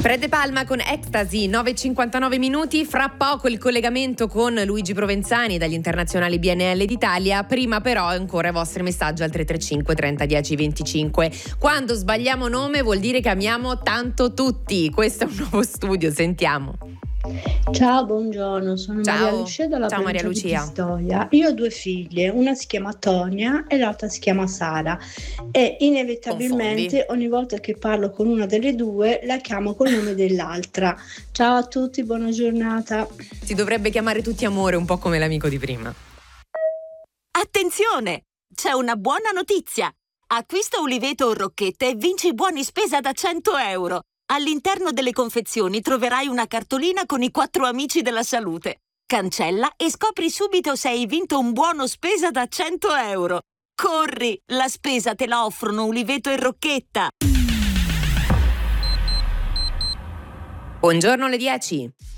Fred De Palma con Ecstasy, 9:59 minuti. Fra poco il collegamento con Luigi Provenzani dagli internazionali BNL d'Italia. Prima però ancora i vostri messaggi al 335 30 10 25. Quando sbagliamo nome vuol dire che amiamo tanto tutti. Questo è un nuovo studio, sentiamo. Ciao, buongiorno, sono Maria Lucia dalla provincia di Pistoia. Io ho 2 figlie, una si chiama Tonia e l'altra si chiama Sara e inevitabilmente ogni volta che parlo con una delle due la chiamo col nome dell'altra. Ciao a tutti, buona giornata. Si dovrebbe chiamare tutti amore, un po' come l'amico di prima. Attenzione! C'è una buona notizia! Acquista Uliveto o Rocchette e vinci buoni spesa da 100 euro. All'interno delle confezioni troverai una cartolina con i 4 amici della salute. Cancella e scopri subito se hai vinto un buono spesa da 100 euro. Corri! La spesa te la offrono Uliveto e Rocchetta. Buongiorno alle 10.